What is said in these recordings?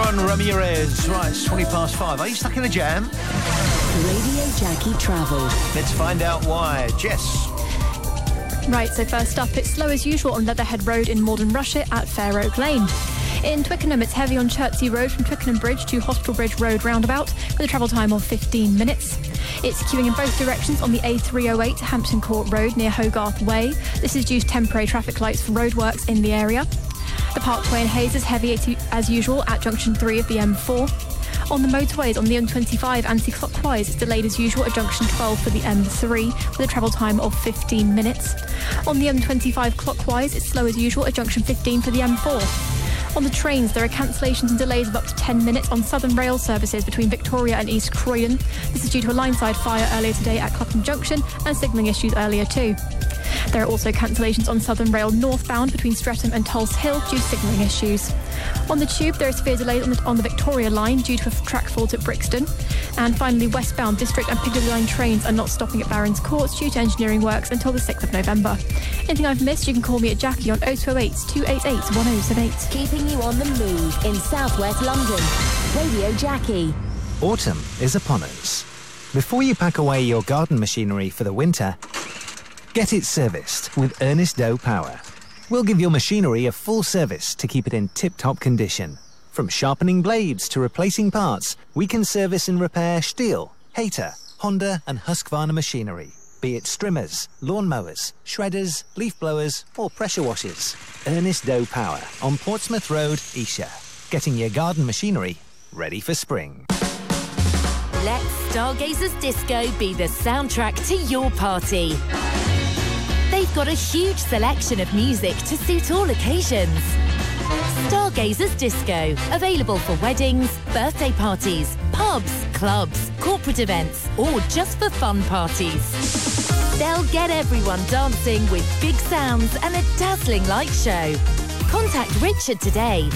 Aaron Ramirez. Right, it's 5:20. Are you stuck in a jam? Radio Jackie Travel. Let's find out why. Jess. Right, so first up, it's slow as usual on Leatherhead Road in Malden Rushet at Fair Oak Lane. In Twickenham, it's heavy on Chertsey Road from Twickenham Bridge to Hospital Bridge Road roundabout with a travel time of 15 minutes. It's queuing in both directions on the A308 Hampton Court Road near Hogarth Way. This is due to temporary traffic lights for roadworks in the area. The Parkway in Hayes is heavy as usual at junction 3 of the M4. On the motorways on the M25 anti-clockwise, it's delayed as usual at junction 12 for the M3 with a travel time of 15 minutes. On the M25 clockwise, it's slow as usual at junction 15 for the M4. On the trains, there are cancellations and delays of up to 10 minutes on Southern Rail services between Victoria and East Croydon. This is due to a line-side fire earlier today at Clapham Junction and signalling issues earlier too. There are also cancellations on Southern Rail northbound between Streatham and Tulse Hill due to signalling issues. On the tube, there are severe delays on the Victoria line due to a track fault at Brixton. And finally, westbound District and Piccadilly line trains are not stopping at Barron's Court due to engineering works until the 6th of November. Anything I've missed, you can call me at Jackie on 0208 288 1078. Keeping you on the move in southwest London. Radio Jackie. Autumn is upon us. Before you pack away your garden machinery for the winter, get it serviced with Ernest Doe Power. We'll give your machinery a full service to keep it in tip-top condition. From sharpening blades to replacing parts, we can service and repair Stihl, Hayter, Honda and Husqvarna machinery. Be it strimmers, lawnmowers, shredders, leaf blowers or pressure washers. Ernest Doe Power on Portsmouth Road, Esher. Getting your garden machinery ready for spring. Let Stargazers Disco be the soundtrack to your party. They've got a huge selection of music to suit all occasions. Stargazers Disco, available for weddings, birthday parties, pubs, clubs, corporate events, or just for fun parties. They'll get everyone dancing with big sounds and a dazzling light show. Contact Richard today.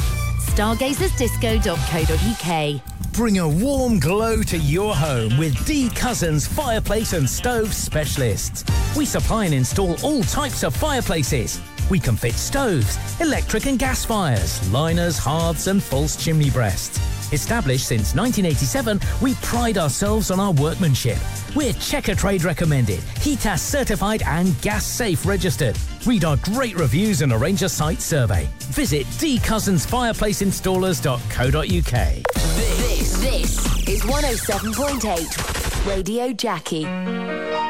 stargazersdisco.co.uk. Bring a warm glow to your home with D Cousins Fireplace and Stove Specialists. We supply and install all types of fireplaces. We can fit stoves, electric and gas fires, liners, hearths and false chimney breasts. Established since 1987, we pride ourselves on our workmanship. We're Checker Trade recommended, HETAS certified and Gas Safe registered. Read our great reviews and arrange a site survey. Visit dcousinsfireplaceinstallers.co.uk. This is 107.8 Radio Jackie.